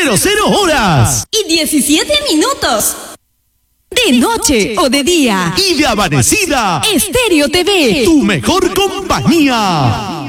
00 horas. Y 17 minutos. De noche o de día. Y de amanecida. Estéreo TV. Tu mejor compañía.